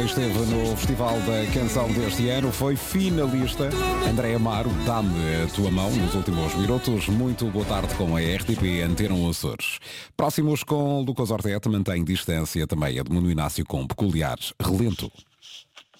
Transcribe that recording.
Esteve no Festival da Canção deste ano, foi finalista. André Amaro, dá-me a tua mão nos últimos minutos. Muito boa tarde com a RTP Antena Açores. Próximos com Lucas Ortega, mantém distância também. Edmundo Inácio com peculiar relento.